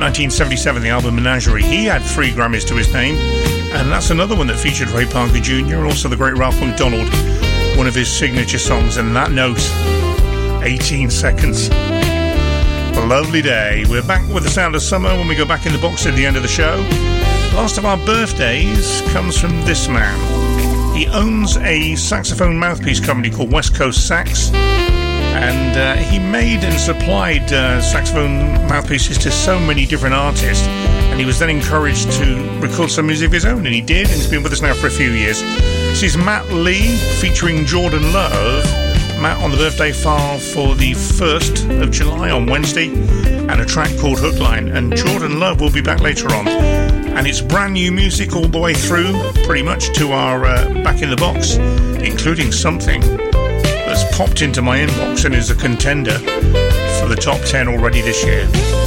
1977, the album Menagerie. He had 3 Grammys to his name, and that's another one that featured Ray Parker Jr. and also the great Ralph McDonald, one of his signature songs. And that note, 18 seconds. A lovely day. We're back with the sound of summer when we go back in the box at the end of the show. Last of our birthdays comes from this man. He owns a saxophone mouthpiece company called West Coast Sax, and he made and supplied saxophone mouthpieces to so many different artists, and he was then encouraged to record some music of his own, and he did, and he's been with us now for a few years. This is Matt Lee featuring Jordan Love. Matt on the birthday file for the 1st of July on Wednesday, and a track called Hookline. And Jordan Love will be back later on, and it's brand new music all the way through, pretty much to our back in the box, including something that's popped into my inbox and is a contender for the top 10 already this year.